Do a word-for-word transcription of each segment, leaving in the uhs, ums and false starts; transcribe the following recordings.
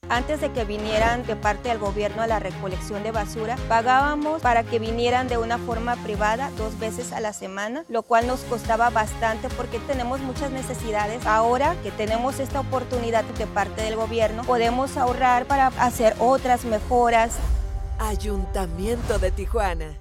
Antes de que vinieran de parte del gobierno a la recolección de basura, pagábamos para que vinieran de una forma privada dos veces a la semana, lo cual nos costaba bastante porque tenemos muchas necesidades. Ahora que tenemos esta oportunidad de parte del gobierno, podemos ahorrar para hacer otras mejoras. Ayuntamiento de Tijuana.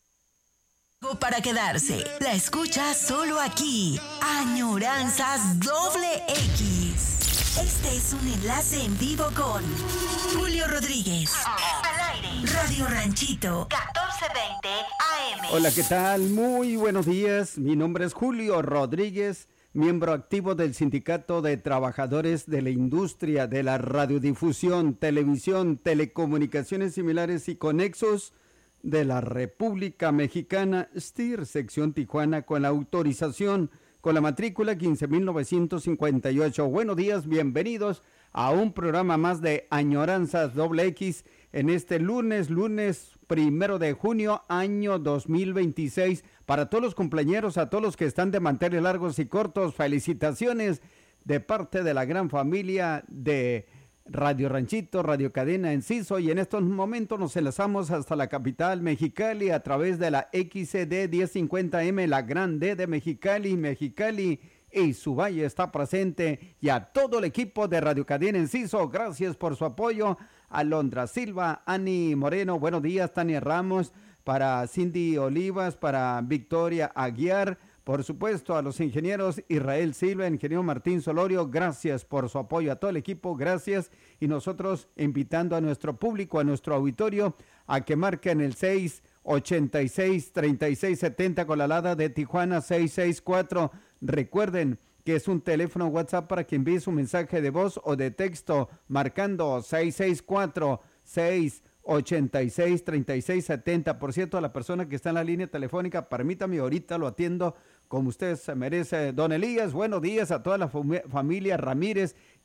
Para quedarse, la escucha solo aquí. Añoranzas doble X. Este es un enlace en vivo con Julio Rodríguez. Al aire, Radio Ranchito, catorce veinte A M. Hola, ¿qué tal? Muy buenos días. Mi nombre es Julio Rodríguez, miembro activo del Sindicato de Trabajadores de la Industria de la Radiodifusión, Televisión, Telecomunicaciones Similares y Conexos de la República Mexicana, S T I R, sección Tijuana, con la autorización con la matrícula quince mil novecientos cincuenta y ocho. Buenos días, bienvenidos a un programa más de Añoranzas doble X en este lunes, lunes primero de junio, año dos mil veintiséis. Para todos los cumpleañeros, a todos los que están de manteles largos y cortos, felicitaciones de parte de la gran familia de Radio Ranchito, Radio Cadena Enciso, y en estos momentos nos enlazamos hasta la capital Mexicali a través de la X C D diez cincuenta M, la Gran D de Mexicali, Mexicali y su valle está presente, y a todo el equipo de Radio Cadena Enciso, gracias por su apoyo. Alondra Silva, Ani Moreno, buenos días, Tania Ramos, para Cindy Olivas, para Victoria Aguiar, por supuesto a los ingenieros Israel Silva, ingeniero Martín Solorio, gracias por su apoyo, a todo el equipo, gracias, y nosotros invitando a nuestro público, a nuestro auditorio, a que marquen el seis ochenta y seis, treinta y seis setenta con la alada de Tijuana seis seis cuatro, recuerden que es un teléfono WhatsApp para que envíe su mensaje de voz o de texto, marcando seis seis cuatro, seis ochenta y seis, treinta y seis setenta. Por cierto, a la persona que está en la línea telefónica, permítame, ahorita lo atiendo como usted se merece. Don Elías, buenos días a toda la fam- familia Ramírez